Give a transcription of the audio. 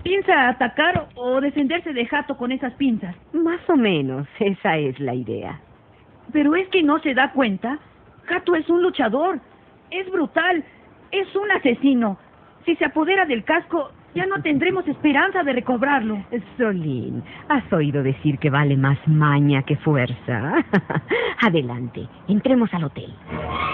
¿Piensa atacar o defenderse de Hato con esas pinzas? Más o menos, esa es la idea. Pero es que no se da cuenta. Hato es un luchador. Es brutal. Es un asesino. Si se apodera del casco, ya no tendremos esperanza de recobrarlo. Solín, has oído decir que vale más maña que fuerza. Adelante, entremos al hotel.